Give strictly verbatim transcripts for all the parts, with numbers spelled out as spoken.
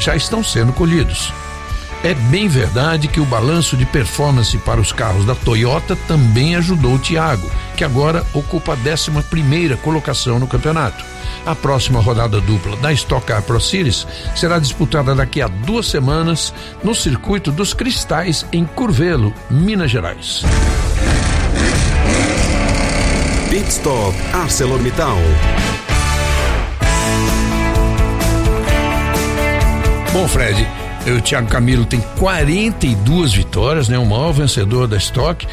já estão sendo colhidos. É bem verdade que o balanço de performance para os carros da Toyota também ajudou o Thiago, que agora ocupa a décima primeira colocação no campeonato. A próxima rodada dupla da Stock Car Pro Series será disputada daqui a duas semanas no circuito dos Cristais, em Curvelo, Minas Gerais. Pit Stop ArcelorMittal. Bom, Fred, o Thiago Camilo tem quarenta e duas vitórias, né? O maior vencedor da Stock,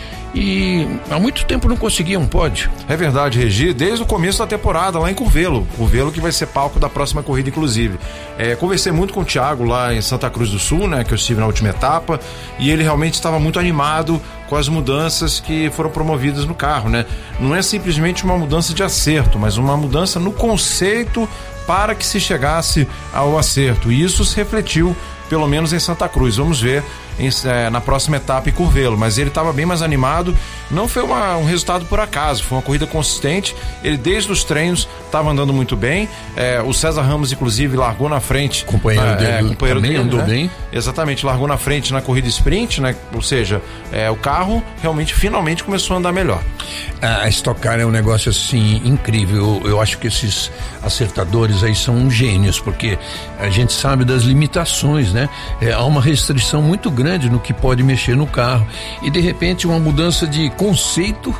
e há muito tempo não conseguia um pódio. É verdade, Regi, desde o começo da temporada lá em Curvelo, Curvelo que vai ser palco da próxima corrida, inclusive. É, conversei muito com o Thiago lá em Santa Cruz do Sul, né? Que eu estive na última etapa, e ele realmente estava muito animado com as mudanças que foram promovidas no carro, né? Não é simplesmente uma mudança de acerto, mas uma mudança no conceito para que se chegasse ao acerto, e isso se refletiu pelo menos em Santa Cruz. Vamos ver em, é, na próxima etapa em Curvelo, mas ele estava bem mais animado. Não foi uma, um resultado por acaso, foi uma corrida consistente. Ele desde os treinos estava andando muito bem. É, o César Ramos inclusive largou na frente, companheiro é, dele, é, companheiro também dele, andou né? bem. Exatamente, largou na frente na corrida sprint, né? Ou seja, é, o carro realmente finalmente começou a andar melhor. A Stock Car é um negócio assim incrível. Eu, eu acho que esses acertadores aí são gênios, porque a gente sabe das limitações, né? É, há uma restrição muito grande no que pode mexer no carro, e de repente uma mudança de conceito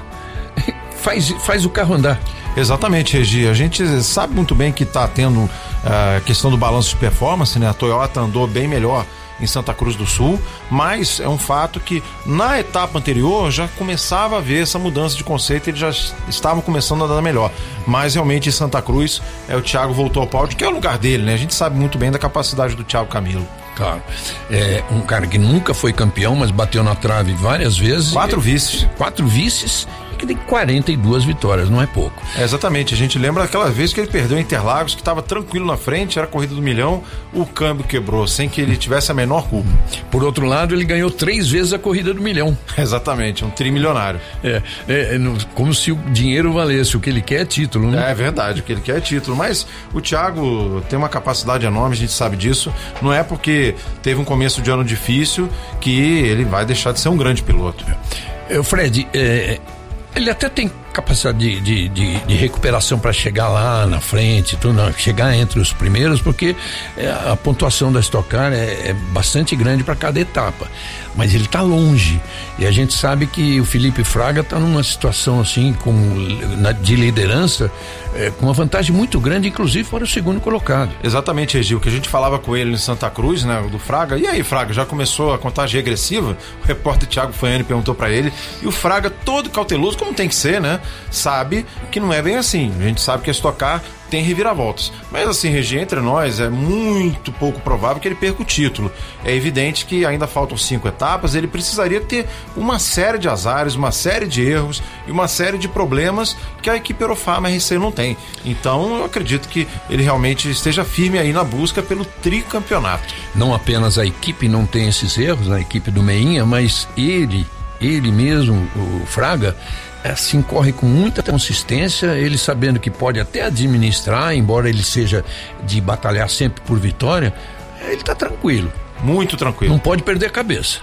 faz, faz o carro andar. Exatamente, Regi, a gente sabe muito bem que está tendo a uh, questão do balanço de performance, né? A Toyota andou bem melhor em Santa Cruz do Sul, mas é um fato que na etapa anterior já começava a ver essa mudança de conceito, eles já estavam começando a andar melhor, mas realmente em Santa Cruz é, o Thiago voltou ao pódio, que é o lugar dele, né? A gente sabe muito bem da capacidade do Thiago Camilo. Claro, é um cara que nunca foi campeão, mas bateu na trave várias vezes. Quatro é, vices. Quatro vices, que tem quarenta e duas vitórias, não é pouco. É, exatamente, a gente lembra daquela vez que ele perdeu em Interlagos, que estava tranquilo na frente, era a corrida do milhão, o câmbio quebrou, sem que ele tivesse a menor culpa. Por outro lado, ele ganhou três vezes a corrida do milhão. Exatamente, um trimilionário. É, é, é como se o dinheiro valesse, o que ele quer é título, né? É verdade, o que ele quer é título, mas o Thiago tem uma capacidade enorme, a gente sabe disso, não é porque teve um começo de ano difícil que ele vai deixar de ser um grande piloto. É, Fred, é, ele até tem capacidade de, de, de, de recuperação para chegar lá na frente, tudo, não, chegar entre os primeiros, porque é, a pontuação da Stock Car é, é bastante grande para cada etapa, mas ele está longe, e a gente sabe que o Felipe Fraga está numa situação assim como na, de liderança, é, com uma vantagem muito grande, inclusive para o segundo colocado. Exatamente, Regi, o que a gente falava com ele em Santa Cruz, né, do Fraga, e aí, Fraga, já começou a contagem regressiva? O repórter Thiago Faiani perguntou para ele, e o Fraga, todo cauteloso, como tem que ser, né, sabe que não é bem assim. A gente sabe que a Stock Car tem reviravoltas, mas assim, Regi, entre nós é muito pouco provável que ele perca o título. É evidente que ainda faltam cinco etapas, ele precisaria ter uma série de azares, uma série de erros e uma série de problemas que a equipe Eurofarma R C não tem. Então eu acredito que ele realmente esteja firme aí na busca pelo tricampeonato. Não apenas a equipe não tem esses erros, a equipe do Meinha, mas ele, ele mesmo, o Fraga, assim, corre com muita consistência, ele sabendo que pode até administrar, embora ele seja de batalhar sempre por vitória, ele tá tranquilo. Muito tranquilo. Não pode perder a cabeça.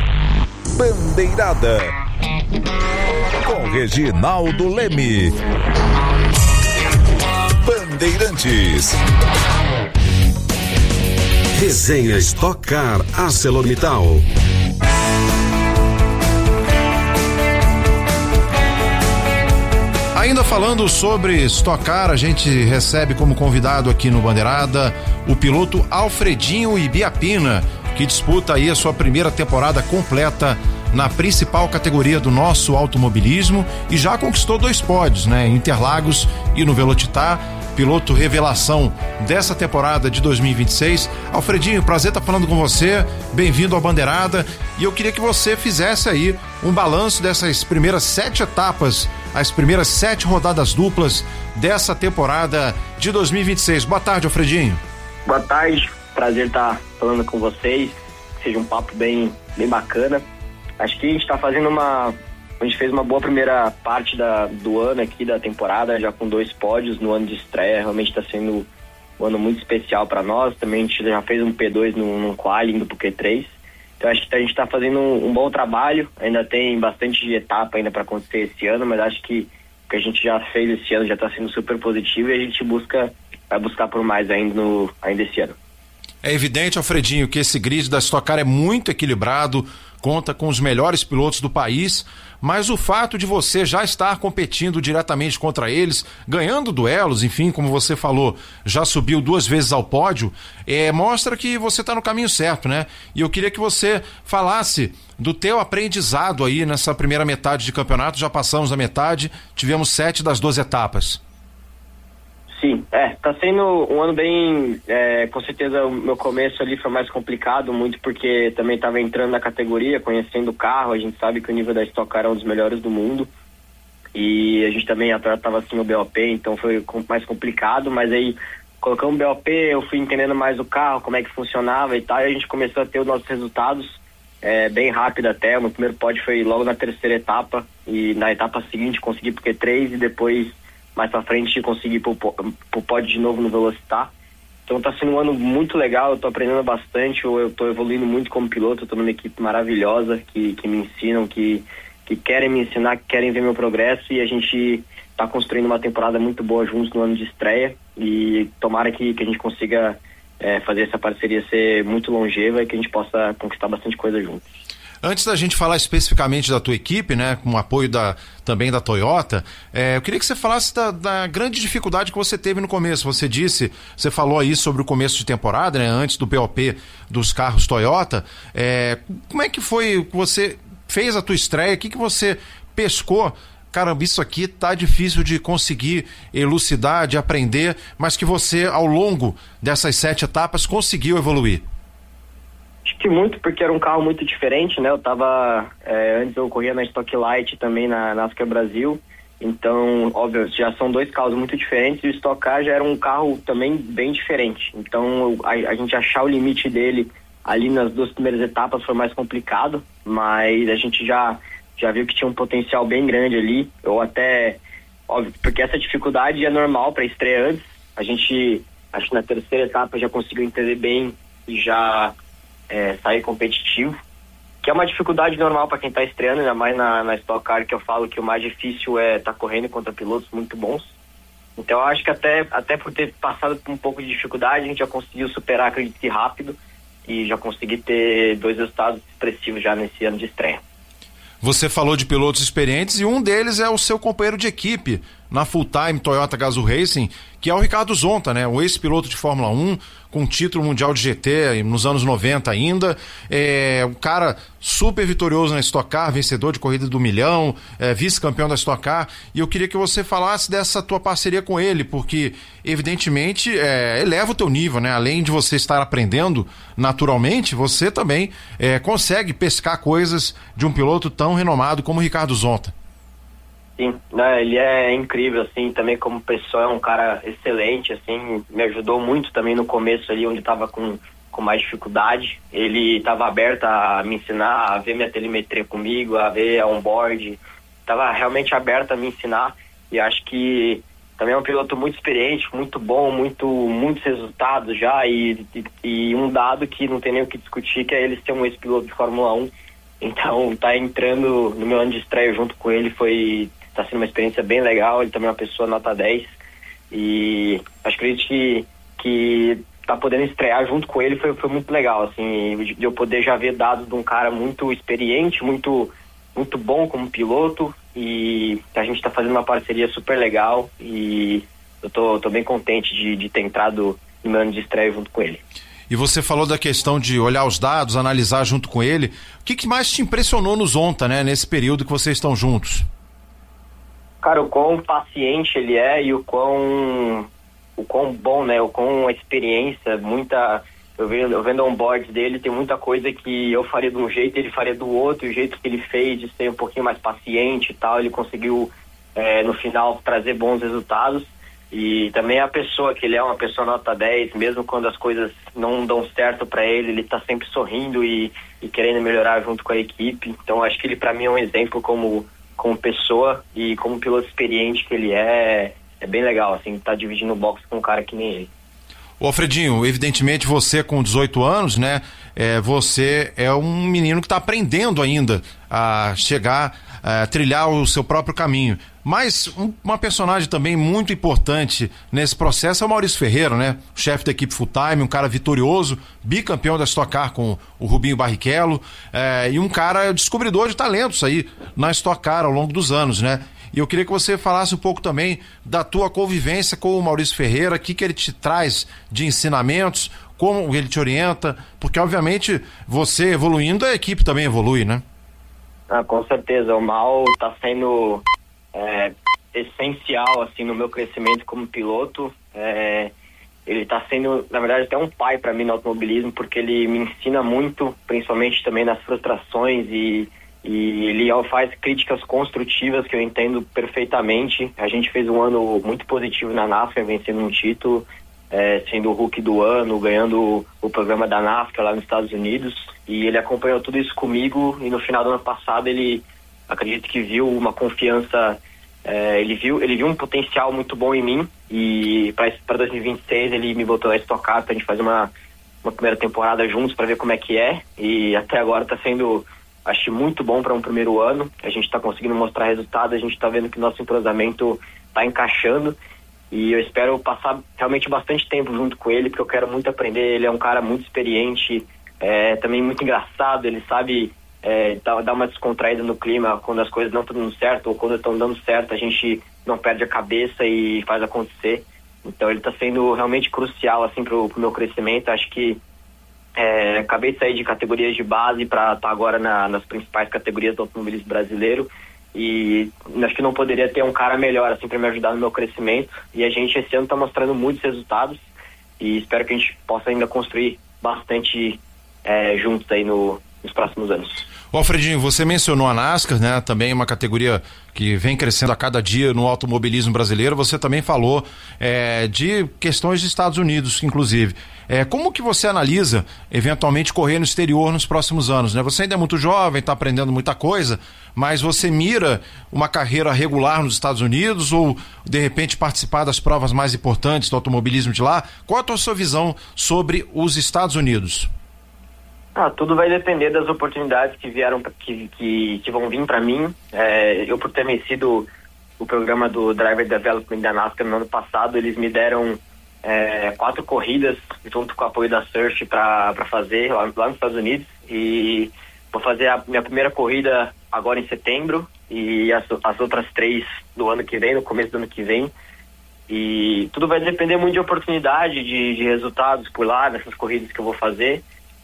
Bandeirada com Reginaldo Leme. Bandeirantes. Resenha Stock Car ArcelorMittal. Ainda falando sobre Stock Car, a gente recebe como convidado aqui no Bandeirada o piloto Alfredinho Ibiapina, que disputa aí a sua primeira temporada completa na principal categoria do nosso automobilismo e já conquistou dois pódios, né? Em Interlagos e no Velocitar, piloto revelação dessa temporada de dois mil e vinte e seis. Alfredinho, prazer estar falando com você, bem-vindo ao Bandeirada, e eu queria que você fizesse aí um balanço dessas primeiras sete etapas, as primeiras sete rodadas duplas dessa temporada de dois mil e vinte e seis. Boa tarde, Alfredinho. Boa tarde, prazer estar falando com vocês, seja um papo bem, bem bacana. Acho que a gente está fazendo uma... A gente fez uma boa primeira parte da, do ano aqui, da temporada, já com dois pódios no ano de estreia. Realmente está sendo um ano muito especial para nós. Também a gente já fez um P dois num, num quali indo pro Q três. Então acho que a gente está fazendo um, um bom trabalho. Ainda tem bastante etapa ainda para acontecer esse ano, mas acho que o que a gente já fez esse ano já está sendo super positivo e a gente busca vai buscar por mais ainda, no, ainda esse ano. É evidente, Alfredinho, que esse grid da Stock Car é muito equilibrado, conta com os melhores pilotos do país, mas o fato de você já estar competindo diretamente contra eles, ganhando duelos, enfim, como você falou, já subiu duas vezes ao pódio, é, mostra que você está no caminho certo, né? E eu queria que você falasse do teu aprendizado aí nessa primeira metade de campeonato. Já passamos a metade, tivemos sete das doze etapas. Sim, é, tá sendo um ano bem, é, com certeza o meu começo ali foi mais complicado, muito porque também tava entrando na categoria, conhecendo o carro, a gente sabe que o nível da Stock Car é um dos melhores do mundo, e a gente também atrás tava assim o B O P, então foi mais complicado, mas aí colocamos o B O P, eu fui entendendo mais o carro, como é que funcionava e tal, e a gente começou a ter os nossos resultados é, bem rápido até. O meu primeiro pódio foi logo na terceira etapa, e na etapa seguinte consegui pro Q três e depois mais pra frente consegui pro, pro pódio de novo no Velocitar. Então tá sendo um ano muito legal, eu tô aprendendo bastante, eu, eu tô evoluindo muito como piloto, eu tô numa equipe maravilhosa que, que me ensinam, que, que querem me ensinar, que querem ver meu progresso, e a gente tá construindo uma temporada muito boa juntos no ano de estreia, e tomara que, que a gente consiga é, fazer essa parceria ser muito longeva e que a gente possa conquistar bastante coisa juntos. Antes da gente falar especificamente da tua equipe, né, com o apoio da, também da Toyota, é, eu queria que você falasse da, da grande dificuldade que você teve no começo. Você disse, você falou aí sobre o começo de temporada, né, antes do P O P dos carros Toyota. É, como é que foi que você fez a tua estreia? O que, que você pescou? Caramba, isso aqui tá difícil de conseguir elucidar, de aprender, mas que você, ao longo dessas sete etapas, conseguiu evoluir. Acho que muito, porque era um carro muito diferente, né? Eu tava, é, antes eu corria na Stock Light também na NASCAR Brasil, então, óbvio, já são dois carros muito diferentes, e o Stock Car já era um carro também bem diferente. Então, a, a gente achar o limite dele ali nas duas primeiras etapas foi mais complicado, mas a gente já, já viu que tinha um potencial bem grande ali. Eu até, óbvio, porque essa dificuldade é normal para estreia antes, a gente, acho que na terceira etapa já conseguiu entender bem e já É, sair competitivo, que é uma dificuldade normal para quem está estreando, ainda mais na, na Stock Car, que eu falo que o mais difícil é estar tá correndo contra pilotos muito bons. Então eu acho que até, até por ter passado por um pouco de dificuldade, a gente já conseguiu superar, acredito que rápido, e já consegui ter dois resultados expressivos já nesse ano de estreia. Você falou de pilotos experientes e um deles é o seu companheiro de equipe na Full Time Toyota Gazoo Racing, que é o Ricardo Zonta, né? O ex-piloto de Fórmula um, com título mundial de G T nos anos noventa ainda. É um cara super vitorioso na Stock Car, vencedor de corrida do milhão, é, vice-campeão da Stock Car. E eu queria que você falasse dessa tua parceria com ele, porque evidentemente é, eleva o teu nível, né? Além de você estar aprendendo naturalmente, você também é, consegue pescar coisas de um piloto tão renomado como o Ricardo Zonta. Sim, né, ele é incrível, assim, também como pessoa é um cara excelente, assim, me ajudou muito também no começo ali, onde estava com, com mais dificuldade. Ele estava aberto a me ensinar, a ver minha telemetria comigo, a ver a onboard, estava realmente aberto a me ensinar, e acho que também é um piloto muito experiente, muito bom, muito, muitos resultados já, e, e, e um dado que não tem nem o que discutir, que é ele ser um ex-piloto de Fórmula um. Então, tá entrando no meu ano de estreia junto com ele, foi... Tá sendo uma experiência bem legal, ele também é uma pessoa nota dez, e acho que que tá podendo estrear junto com ele foi, foi muito legal, assim, de eu poder já ver dados de um cara muito experiente, muito, muito bom como piloto, e a gente tá fazendo uma parceria super legal, e eu tô, tô bem contente de, de ter entrado no meu ano de estreia junto com ele. E você falou da questão de olhar os dados, analisar junto com ele. O que, que mais te impressionou no Zonta, né, nesse período que vocês estão juntos? Cara, o quão paciente ele é e o quão, o quão bom, né? O quão a experiência, muita... Eu vendo, eu vendo on-board dele, tem muita coisa que eu faria de um jeito, ele faria do outro, e o jeito que ele fez de ser um pouquinho mais paciente e tal, ele conseguiu, é, no final, trazer bons resultados. E também a pessoa, que ele é uma pessoa nota dez, mesmo quando as coisas não dão certo para ele, ele tá sempre sorrindo e, e querendo melhorar junto com a equipe. Então, acho que ele, para mim, é um exemplo como... como pessoa e como piloto experiente que ele é, é bem legal, assim, tá dividindo o box com um cara que nem ele. Ô Alfredinho, evidentemente você com dezoito anos, né, é, você é um menino que está aprendendo ainda a chegar, a trilhar o seu próprio caminho. Mas um, uma personagem também muito importante nesse processo é o Maurício Ferreira, né? Chefe da equipe Full Time, um cara vitorioso, bicampeão da Stock Car com o Rubinho Barrichello, é, e um cara descobridor de talentos aí na Stock Car ao longo dos anos, né? E eu queria que você falasse um pouco também da tua convivência com o Maurício Ferreira, o que, que ele te traz de ensinamentos, como ele te orienta, porque obviamente você evoluindo, a equipe também evolui, né? Ah, com certeza, o Mal está sendo é, essencial assim, no meu crescimento como piloto. É, ele está sendo, na verdade, até um pai para mim no automobilismo, porque ele me ensina muito, principalmente também nas frustrações, e E ele faz críticas construtivas que eu entendo perfeitamente. A gente fez um ano muito positivo na NASCAR, vencendo um título, é, sendo o Rookie do ano, ganhando o programa da NASCAR lá nos Estados Unidos. E ele acompanhou tudo isso comigo, e no final do ano passado ele, acredito que viu uma confiança, é, ele, viu, ele viu um potencial muito bom em mim, e para dois mil e vinte e seis ele me botou a Stock Car para a gente fazer uma, uma primeira temporada juntos para ver como é que é, e até agora está sendo... Acho muito bom para um primeiro ano. A gente está conseguindo mostrar resultado, a gente está vendo que nosso entrosamento está encaixando, e eu espero passar realmente bastante tempo junto com ele, porque eu quero muito aprender. Ele é um cara muito experiente, é, também muito engraçado, ele sabe é, dar, dar uma descontraída no clima quando as coisas não estão dando certo, ou quando estão dando certo a gente não perde a cabeça e faz acontecer. Então ele está sendo realmente crucial assim, para o meu crescimento. Acho que É, acabei de sair de categorias de base para estar tá agora na, nas principais categorias do automobilismo brasileiro, e acho que não poderia ter um cara melhor assim para me ajudar no meu crescimento. E a gente esse ano está mostrando muitos resultados, e espero que a gente possa ainda construir bastante é, juntos aí no, nos próximos anos. Ô Alfredinho, você mencionou a NASCAR, né? Também uma categoria que vem crescendo a cada dia no automobilismo brasileiro. Você também falou é, de questões dos Estados Unidos, inclusive. É, como que você analisa, eventualmente, correr no exterior nos próximos anos, né? Você ainda é muito jovem, está aprendendo muita coisa, mas você mira uma carreira regular nos Estados Unidos, ou, de repente, participar das provas mais importantes do automobilismo de lá? Qual a sua visão sobre os Estados Unidos? Ah, tudo vai depender das oportunidades que vieram, que, que, que vão vir para mim. É, eu, por ter vencido o programa do Driver Development da NASCAR no ano passado, eles me deram é, quatro corridas junto com o apoio da Surf para fazer lá, lá nos Estados Unidos, e vou fazer a minha primeira corrida agora em setembro, e as, as outras três do ano que vem, no começo do ano que vem. E tudo vai depender muito de oportunidade, de, de resultados por lá, nessas corridas que eu vou fazer.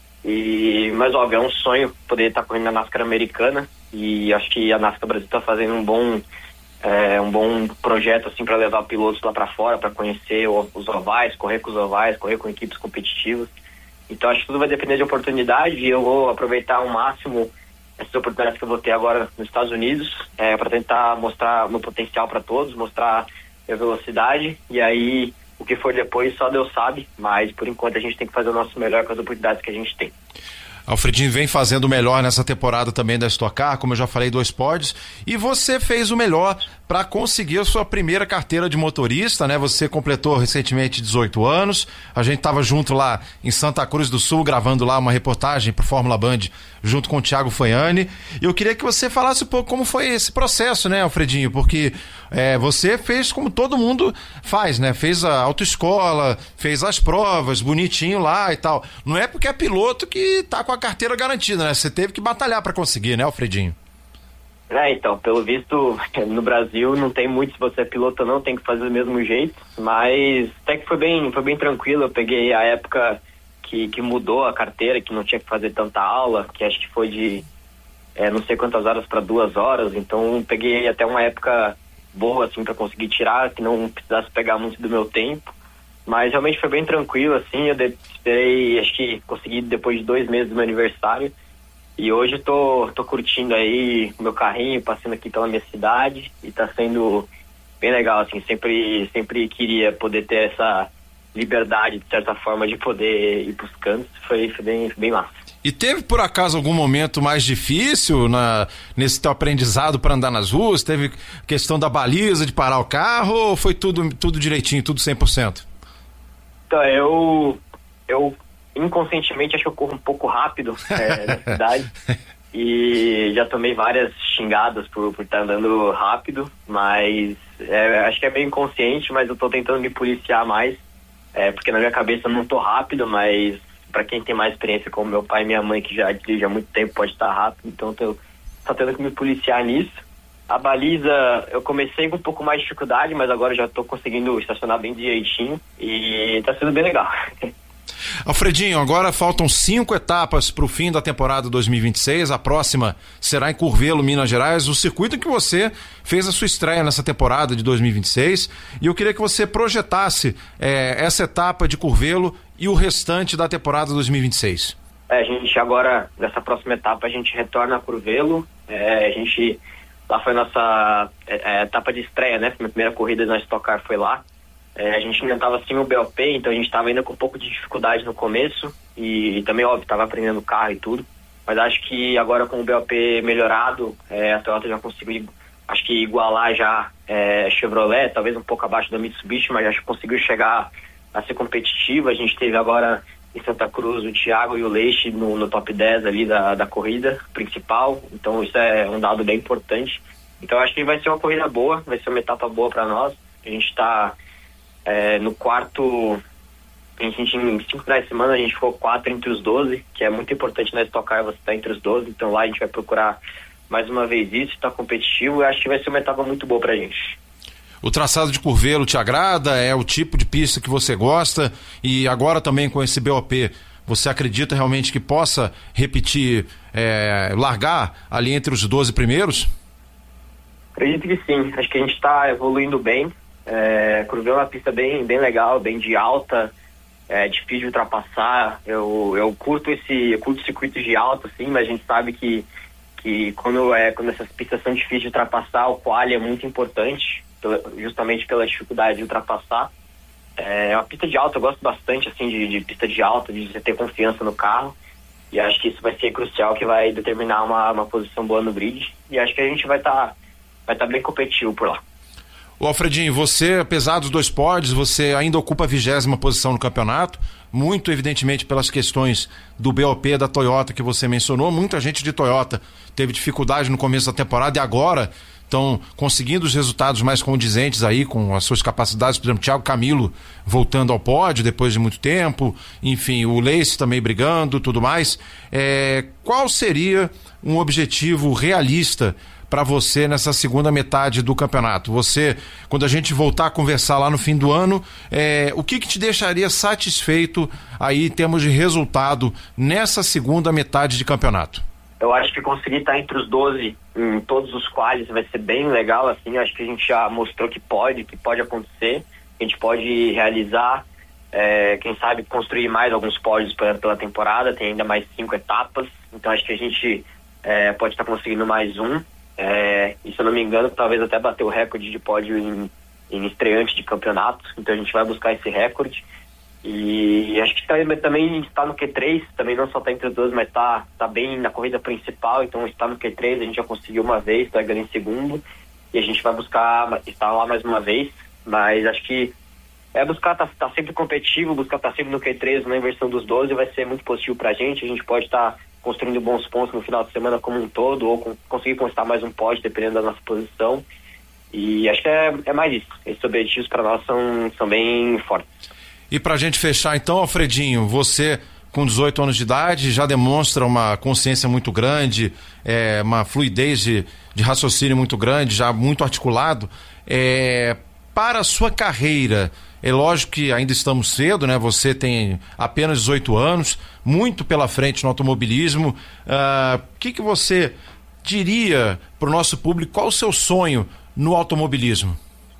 E, mas óbvio, é um sonho poder estar correndo na NASCAR americana, e acho que a NASCAR Brasil está fazendo um bom é, um bom projeto assim para levar pilotos lá para fora, para conhecer o, os ovais, correr com os ovais, correr com equipes competitivas. Então acho que tudo vai depender de oportunidade, e eu vou aproveitar ao máximo essas oportunidades que eu vou ter agora nos Estados Unidos, é, para tentar mostrar meu potencial para todos, mostrar minha velocidade, e aí o que for depois só Deus sabe, mas por enquanto a gente tem que fazer o nosso melhor com as oportunidades que a gente tem. Alfredinho vem fazendo o melhor nessa temporada também da Stock Car, como eu já falei, dois pódios, e você fez o melhor para conseguir a sua primeira carteira de motorista, né? Você completou recentemente dezoito anos, a gente estava junto lá em Santa Cruz do Sul, gravando lá uma reportagem para Fórmula Band, junto com o Thiago Foiani, e eu queria que você falasse um pouco como foi esse processo, né, Alfredinho, porque é, você fez como todo mundo faz, né? Fez a autoescola, fez as provas, bonitinho lá e tal. Não é porque é piloto que tá com a carteira garantida, né? Você teve que batalhar para conseguir, né, Alfredinho? É, então, pelo visto, no Brasil não tem muito, se você é piloto ou não, tem que fazer do mesmo jeito, mas até que foi bem, foi bem tranquilo. Eu peguei a época que, que mudou a carteira, que não tinha que fazer tanta aula, que acho que foi de é, não sei quantas horas para duas horas, então peguei até uma época boa, assim, para conseguir tirar, que não precisasse pegar muito do meu tempo, mas realmente foi bem tranquilo, assim. Eu de, esperei, acho que consegui depois de dois meses do meu aniversário, e hoje eu tô, tô curtindo aí o meu carrinho, passando aqui pela minha cidade, e tá sendo bem legal, assim. Sempre, sempre queria poder ter essa liberdade, de certa forma, de poder ir pros cantos. Foi, foi bem, bem massa. E teve, por acaso, algum momento mais difícil na, nesse teu aprendizado para andar nas ruas? Teve questão da baliza, de parar o carro, ou foi tudo, tudo direitinho, tudo cem por cento? Então, eu, eu inconscientemente acho que eu corro um pouco rápido é, na cidade. E já tomei várias xingadas por, por estar andando rápido, mas é, acho que é bem inconsciente, mas eu tô tentando me policiar mais, é, porque na minha cabeça eu não tô rápido, mas para quem tem mais experiência, como meu pai e minha mãe, que já dirigem há muito tempo, pode estar rápido, então eu tô, tô tendo que me policiar nisso. A baliza, eu comecei com um pouco mais de dificuldade, mas agora já tô conseguindo estacionar bem direitinho e tá sendo bem legal. Alfredinho, agora faltam cinco etapas para o fim da temporada dois mil e vinte e seis. A próxima será em Curvelo, Minas Gerais, o circuito em que você fez a sua estreia nessa temporada de dois mil e vinte e seis. E eu queria que você projetasse é, essa etapa de Curvelo e o restante da temporada dois mil e vinte e seis. É, a gente agora, nessa próxima etapa, a gente retorna a Curvelo. É, a gente, lá foi a nossa é, etapa de estreia, né? Minha primeira corrida na Stock Car foi lá. É, a gente ainda estava sem o B O P, então a gente estava ainda com um pouco de dificuldade no começo e, e também, óbvio, estava aprendendo o carro e tudo, mas acho que agora com o B O P melhorado, é, a Toyota já conseguiu, acho que igualar já é, Chevrolet, talvez um pouco abaixo da Mitsubishi, mas acho que conseguiu chegar a ser competitiva. A gente teve agora em Santa Cruz o Thiago e o Leixe no, no top dez ali da, da corrida principal, então isso é um dado bem importante. Então acho que vai ser uma corrida boa, vai ser uma etapa boa para nós. A gente está É, no quarto, a gente, em cinco finais de semana a gente ficou quatro entre os doze, que é muito importante na Stock Car você estar entre os doze, então lá a gente vai procurar mais uma vez isso, estar competitivo, e acho que vai ser uma etapa muito boa pra gente. O traçado de Curvelo te agrada? É o tipo de pista que você gosta? E agora também com esse B O P, você acredita realmente que possa repetir, é, largar ali entre os doze primeiros? Acredito que sim, acho que a gente está evoluindo bem. É, Curvelo é uma pista bem, bem legal, bem de alta, é difícil de ultrapassar. Eu, eu curto esse, eu curto circuitos de alta, sim, mas a gente sabe que, que quando, é, quando essas pistas são difíceis de ultrapassar, o quali é muito importante, justamente pela dificuldade de ultrapassar. É uma pista de alta, eu gosto bastante assim de, de pista de alta, de você ter confiança no carro, e acho que isso vai ser crucial, que vai determinar uma, uma posição boa no grid, e acho que a gente vai estar tá, vai tá bem competitivo por lá. Ô Alfredinho, você, apesar dos dois pódios, você ainda ocupa a vigésima posição no campeonato, muito evidentemente pelas questões do B O P da Toyota que você mencionou. Muita gente de Toyota teve dificuldade no começo da temporada e agora estão conseguindo os resultados mais condizentes aí com as suas capacidades. Por exemplo, Thiago Camilo voltando ao pódio depois de muito tempo, enfim, o Leice também brigando, tudo mais. É, qual seria um objetivo realista para você nessa segunda metade do campeonato? Você, quando a gente voltar a conversar lá no fim do ano, é, o que que te deixaria satisfeito aí em termos de resultado nessa segunda metade de campeonato? Eu acho que conseguir estar entre os doze em todos os qualis vai ser bem legal, assim. Eu acho que a gente já mostrou que pode, que pode acontecer, a gente pode realizar, é, quem sabe construir mais alguns pódios pela, pela temporada, tem ainda mais cinco etapas, então acho que a gente é, pode estar conseguindo mais um. É, e se eu não me engano, talvez até bater o recorde de pódio em, em estreante de campeonato, então a gente vai buscar esse recorde. E acho que também está no Q três, também não só está entre os dois, mas está tá bem na corrida principal, então está no Q três, a gente já conseguiu uma vez, está ganhando em segundo, e a gente vai buscar estar lá mais uma vez, mas acho que é buscar estar tá, tá sempre competitivo, buscar estar tá sempre no Q três, na inversão dos doze, vai ser muito positivo para a gente. A gente pode estar tá construindo bons pontos no final de semana como um todo, ou com, conseguir conquistar mais um pódio, dependendo da nossa posição, e acho que é, é mais isso. Esses objetivos para nós são, são bem fortes. E pra gente fechar então, Alfredinho, você com dezoito anos de idade já demonstra uma consciência muito grande, é, uma fluidez de, de raciocínio muito grande, já muito articulado. É, para a sua carreira, é lógico que ainda estamos cedo, né? Você tem apenas dezoito anos, muito pela frente no automobilismo. O uh, que, que você diria para o nosso público? Qual o seu sonho no automobilismo?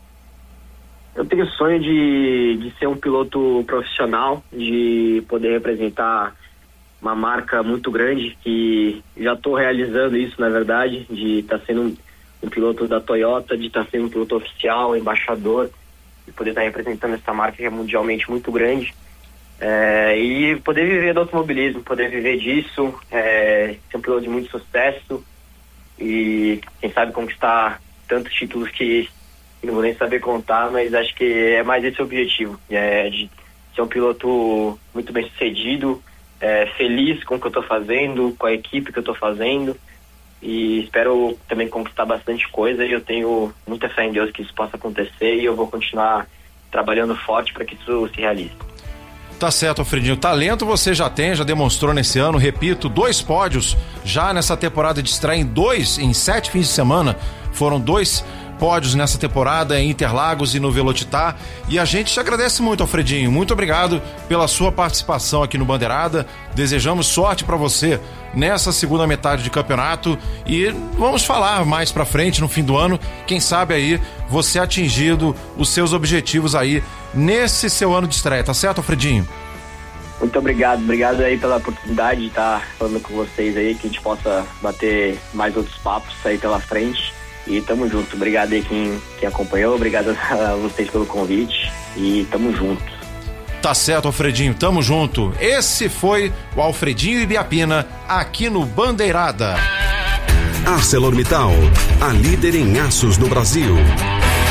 Eu tenho o sonho de, de ser um piloto profissional, de poder representar uma marca muito grande, que já estou realizando isso, na verdade, de estar tá sendo um, um piloto da Toyota, de estar tá sendo um piloto oficial, embaixador, de poder estar tá representando essa marca que é mundialmente muito grande, é, e poder viver do automobilismo, poder viver disso, é, ser um piloto de muito sucesso e, quem sabe, conquistar tantos títulos que não vou nem saber contar, mas acho que é mais esse o objetivo, é de ser um piloto muito bem sucedido, é, feliz com o que eu estou fazendo, com a equipe que eu estou fazendo, e espero também conquistar bastante coisa, e eu tenho muita fé em Deus que isso possa acontecer, e eu vou continuar trabalhando forte para que isso se realize. Tá certo, Alfredinho. Talento você já tem, já demonstrou nesse ano, repito, dois pódios já nessa temporada de estreia em dois, em sete fins de semana, foram dois pódios nessa temporada em Interlagos e no Velocitar, e a gente te agradece muito, Alfredinho, muito obrigado pela sua participação aqui no Bandeirada, desejamos sorte para você nessa segunda metade de campeonato e vamos falar mais pra frente no fim do ano, quem sabe aí você atingido os seus objetivos aí nesse seu ano de estreia, tá certo, Alfredinho? Muito obrigado, obrigado aí pela oportunidade de estar falando com vocês aí, que a gente possa bater mais outros papos aí pela frente. E tamo junto, obrigado aí quem, quem acompanhou, obrigado a vocês pelo convite e tamo junto. Tá certo, Alfredinho, tamo junto. Esse foi o Alfredinho Ibiapina aqui no Bandeirada. ArcelorMittal, a líder em aços no Brasil.